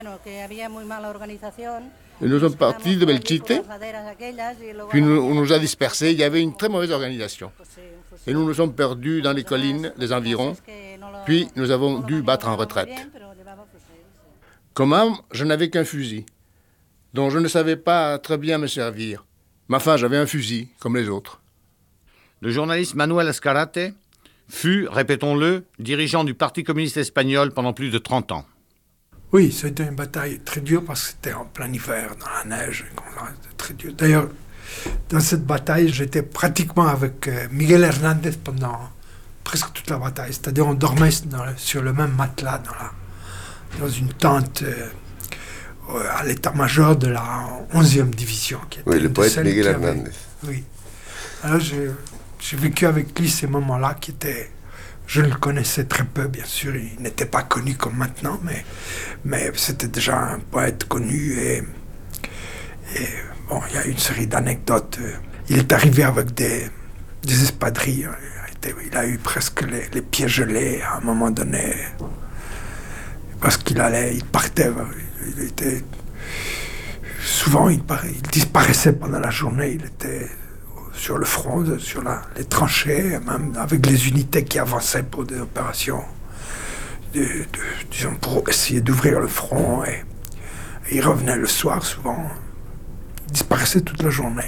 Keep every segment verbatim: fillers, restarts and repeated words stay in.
Et nous sommes partis de Belchite, puis nous, on nous a dispersés. Il y avait une très mauvaise organisation. Et nous nous sommes perdus dans les collines des environs, puis nous avons dû battre en retraite. Comme arme, je n'avais qu'un fusil, dont je ne savais pas très bien me servir. Mais enfin, j'avais un fusil, comme les autres. Le journaliste Manuel Escarate fut, répétons-le, dirigeant du Parti communiste espagnol pendant plus de trente ans. Oui, c'était une bataille très dure parce que c'était en plein hiver, dans la neige. C'était très dur. D'ailleurs, dans cette bataille, j'étais pratiquement avec euh, Miguel Hernandez pendant presque toute la bataille. C'est-à-dire, on dormait dans le, sur le même matelas dans, la, dans une tente euh, à l'état-major de la onzième division. Qui était oui, le poète Miguel avait, Hernandez. Oui. Alors, j'ai, j'ai vécu avec lui ces moments-là qui étaient... Je le connaissais très peu, bien sûr. Il n'était pas connu comme maintenant, mais, mais c'était déjà un poète connu. Et, et bon, il y a une série d'anecdotes. Il est arrivé avec des, des espadrilles. Il, était, il a eu presque les, les pieds gelés à un moment donné. Parce qu'il allait, il partait. Il était, souvent, il, il disparaissait pendant la journée. Il était sur le front, sur la, les tranchées, même avec les unités qui avançaient pour des opérations, de, de, disons, pour essayer d'ouvrir le front. Et, et il revenait le soir, souvent. Il disparaissait toute la journée.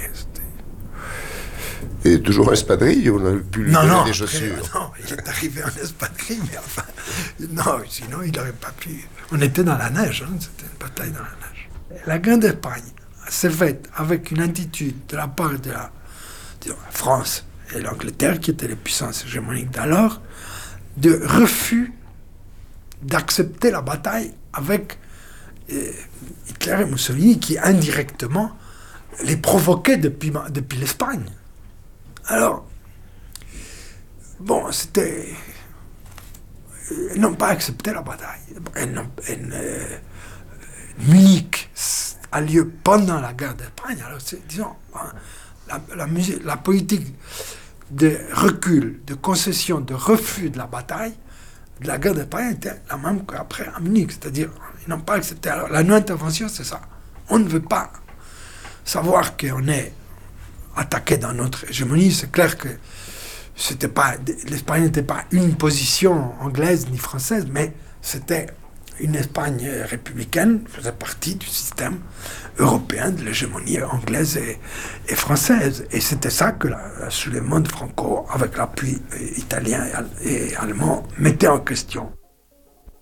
Et toujours en espadrille, on a pu lui non, donner non, des après, chaussures. Non, il est arrivé en espadrille, mais enfin... Non, sinon, il n'aurait pas pu... On était dans la neige, hein, c'était une bataille dans la neige. La Grande Espagne s'est faite avec une attitude de la part de la la France et l'Angleterre, qui étaient les puissances hégémoniques d'alors, de refus d'accepter la bataille avec euh, Hitler et Mussolini, qui indirectement les provoquaient depuis, depuis l'Espagne. Alors, bon, c'était... Ils n'ont pas accepté la bataille. Elles n'ont, elles, euh, Munich a lieu pendant la guerre d'Espagne, alors c'est, disons... Hein, La, la, musique, la politique de recul, de concession, de refus de la bataille, de la guerre d'Espagne était la même qu'après à Munich. C'est-à-dire, ils n'ont pas accepté. Alors, la non-intervention, c'est ça. On ne veut pas savoir qu'on est attaqué dans notre hégémonie. C'est clair que c'était pas, l'Espagne n'était pas une position anglaise ni française, mais c'était une Espagne républicaine, faisait partie du système européen de l'hégémonie anglaise et, et française. Et c'était ça que la, la soulèvement de Franco, avec l'appui italien et, et allemand, mettait en question.